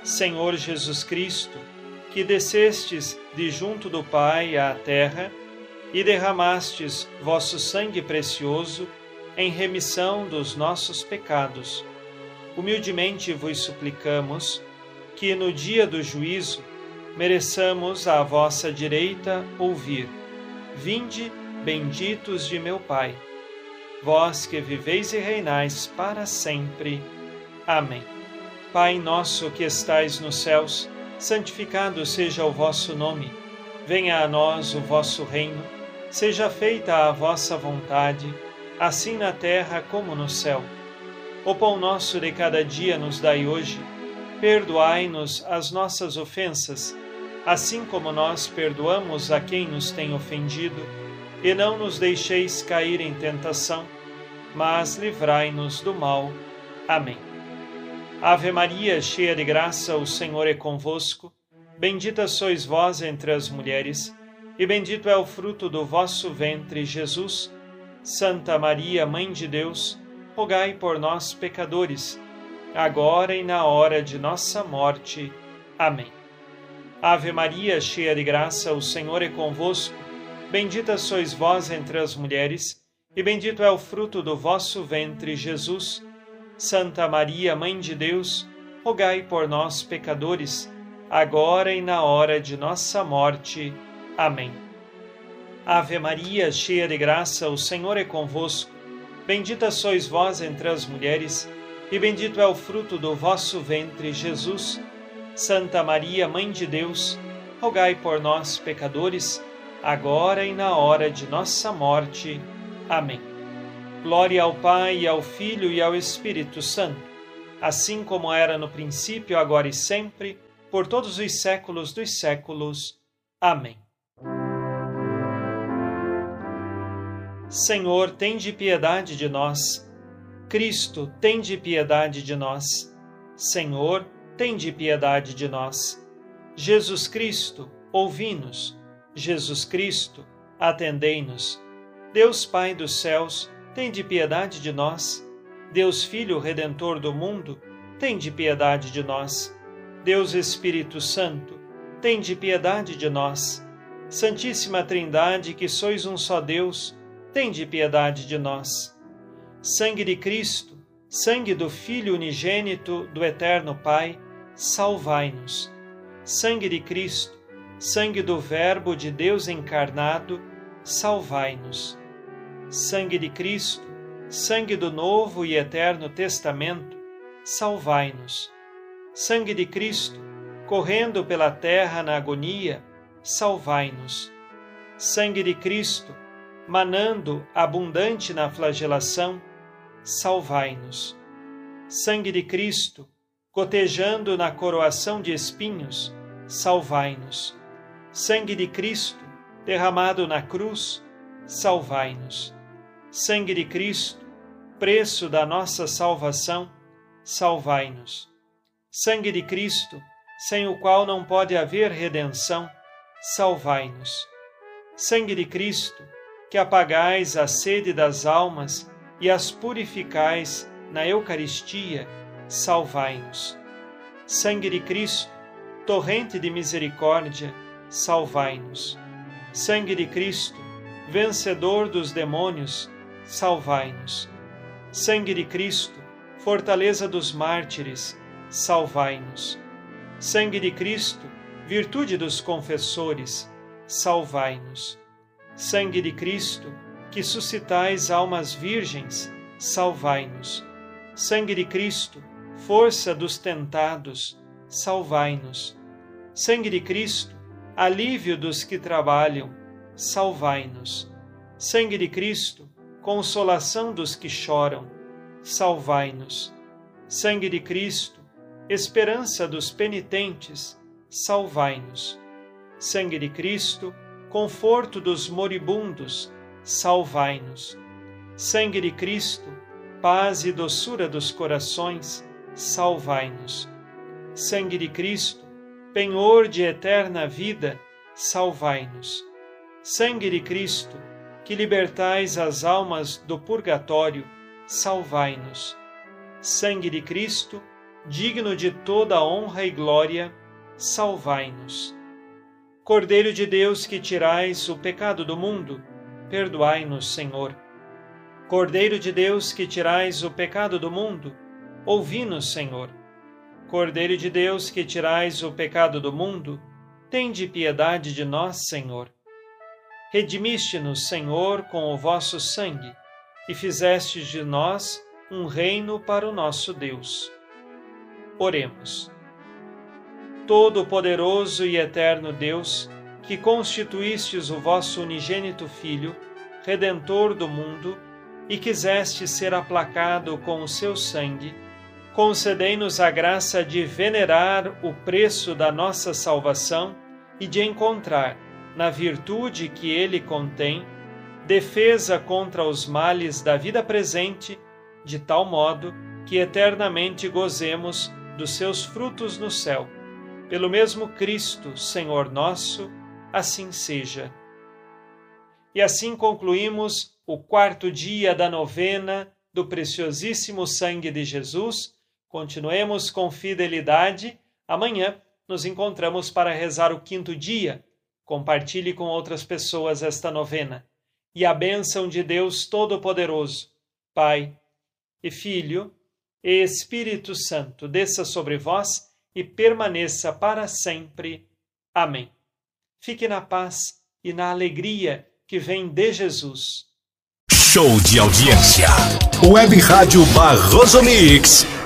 Senhor Jesus Cristo, que descestes de junto do Pai à terra e derramastes vosso sangue precioso em remissão dos nossos pecados, humildemente vos suplicamos que no dia do juízo mereçamos à vossa direita ouvir: Vinde, benditos de meu Pai, vós que viveis e reinais para sempre. Amém. Pai nosso que estais nos céus, santificado seja o vosso nome. Venha a nós o vosso reino. Seja feita a vossa vontade, assim na terra como no céu. O pão nosso de cada dia nos dai hoje. Perdoai-nos as nossas ofensas, assim como nós perdoamos a quem nos tem ofendido. E não nos deixeis cair em tentação, mas livrai-nos do mal. Amém. Ave Maria, cheia de graça, o Senhor é convosco. Bendita sois vós entre as mulheres, e bendito é o fruto do vosso ventre, Jesus. Santa Maria, Mãe de Deus, rogai por nós, pecadores, agora e na hora de nossa morte. Amém. Ave Maria, cheia de graça, o Senhor é convosco. Bendita sois vós entre as mulheres, e bendito é o fruto do vosso ventre, Jesus. Santa Maria, Mãe de Deus, rogai por nós, pecadores, agora e na hora de nossa morte. Amém. Ave Maria, cheia de graça, o Senhor é convosco. Bendita sois vós entre as mulheres, e bendito é o fruto do vosso ventre, Jesus. Santa Maria, Mãe de Deus, rogai por nós, pecadores, agora e na hora de nossa morte. Amém. Glória ao Pai, e ao Filho e ao Espírito Santo, assim como era no princípio, agora e sempre, por todos os séculos dos séculos. Amém. Senhor, tende piedade de nós. Cristo, tende piedade de nós. Senhor, tende piedade de nós. Jesus Cristo, ouvi-nos. Jesus Cristo, atendei-nos. Deus Pai dos céus, tende piedade de nós. Deus Filho Redentor do mundo, tende piedade de nós. Deus Espírito Santo, tende piedade de nós. Santíssima Trindade, que sois um só Deus, tende piedade de nós. Sangue de Cristo, sangue do Filho unigênito do Eterno Pai, salvai-nos. Sangue de Cristo, sangue do Verbo de Deus encarnado, salvai-nos. Sangue de Cristo, sangue do Novo e Eterno Testamento, salvai-nos. Sangue de Cristo, correndo pela terra na agonia, salvai-nos. Sangue de Cristo, manando abundante na flagelação, salvai-nos. Sangue de Cristo, gotejando na coroação de espinhos, salvai-nos. Sangue de Cristo, derramado na cruz, salvai-nos. Sangue de Cristo, preço da nossa salvação, salvai-nos. Sangue de Cristo, sem o qual não pode haver redenção, salvai-nos. Sangue de Cristo, que apagais a sede das almas e as purificais na Eucaristia, salvai-nos. Sangue de Cristo, torrente de misericórdia, salvai-nos. Sangue de Cristo, vencedor dos demônios, salvai-nos. Sangue de Cristo, fortaleza dos mártires, salvai-nos. Sangue de Cristo, virtude dos confessores, salvai-nos. Sangue de Cristo, que suscitais almas virgens, salvai-nos. Sangue de Cristo, força dos tentados, salvai-nos. Sangue de Cristo, alívio dos que trabalham, salvai-nos. Sangue de Cristo, consolação dos que choram, salvai-nos. Sangue de Cristo, esperança dos penitentes, salvai-nos. Sangue de Cristo, conforto dos moribundos, salvai-nos. Sangue de Cristo, paz e doçura dos corações, salvai-nos. Sangue de Cristo, penhor de eterna vida, salvai-nos. Sangue de Cristo, que libertais as almas do purgatório, salvai-nos. Sangue de Cristo, digno de toda honra e glória, salvai-nos. Cordeiro de Deus, que tirais o pecado do mundo, perdoai-nos, Senhor. Cordeiro de Deus, que tirais o pecado do mundo, ouvi-nos, Senhor. Cordeiro de Deus, que tirais o pecado do mundo, tende piedade de nós, Senhor. Redimiste-nos, Senhor, com o vosso sangue, e fizestes de nós um reino para o nosso Deus. Oremos. Todo-Poderoso e eterno Deus, que constituístes o vosso unigênito Filho, Redentor do mundo, e quiseste ser aplacado com o seu sangue, concedei-nos a graça de venerar o preço da nossa salvação e de encontrar, na virtude que ele contém, defesa contra os males da vida presente, de tal modo que eternamente gozemos dos seus frutos no céu. Pelo mesmo Cristo, Senhor nosso, assim seja. E assim concluímos o 4º dia da novena do preciosíssimo sangue de Jesus. Continuemos com fidelidade. Amanhã nos encontramos para rezar o 5º dia. Compartilhe com outras pessoas esta novena. E a bênção de Deus Todo-Poderoso, Pai e Filho e Espírito Santo, desça sobre vós e permaneça para sempre. Amém. Fique na paz e na alegria que vem de Jesus. Show de audiência. Web Rádio Barroso Mix.